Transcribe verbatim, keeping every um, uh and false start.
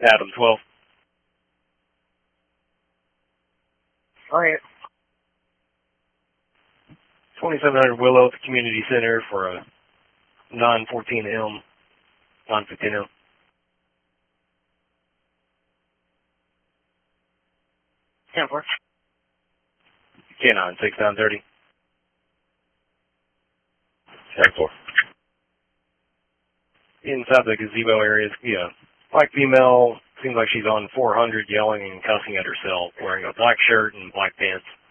Adam twelve. Alright. twenty-seven hundred Willow at the community center for a nine fourteen M, nine fifteen M. ten four. Canine six nine thirty. ten four. Inside the gazebo area, yeah. Black female, seems like she's on four hundred yelling and cussing at herself, wearing a black shirt and black pants.